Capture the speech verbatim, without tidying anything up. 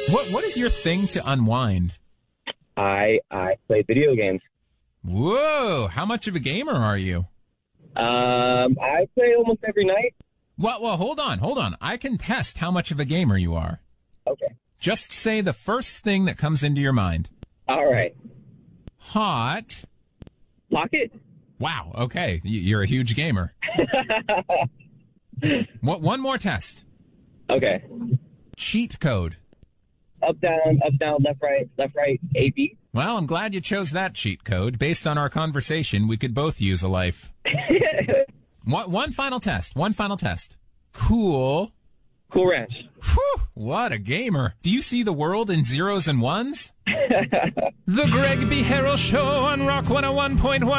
What What is your thing to unwind? I I play video games. Whoa! How much of a gamer are you? Um, I play almost every night. Well, well, hold on, hold on. I can test how much of a gamer you are. Okay. Just say the first thing that comes into your mind. All right. Hot. Pocket. Wow. Okay, Y- you're a huge gamer. What? One more test. Okay. Cheat code. Up, down, up, down, left, right, left, right, A, B. Well, I'm glad you chose that cheat code. Based on our conversation, we could both use a life. One, one final test. One final test. Cool. Cool Ranch. Whew, what a gamer. Do you see the world in zeros and ones? The Greg B. Harrell Show on Rock one oh one point one.